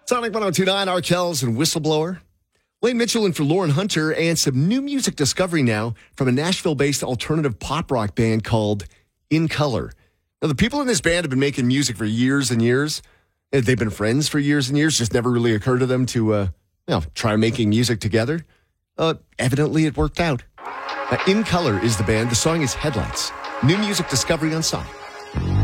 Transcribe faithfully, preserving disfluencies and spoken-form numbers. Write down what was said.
Sonic one oh two point nine, Arkells and Whistleblower. Wayne Mitchell in for Lauren Hunter, and some new music discovery now from a Nashville-based alternative pop rock band called In Color. Now, the people in this band have been making music for years and years. They've been friends for years and years. Just never really occurred to them to uh, you know, try making music together. Uh, evidently, it worked out. Uh, In Color is the band. The song is Headlights. New music discovery on Sonic.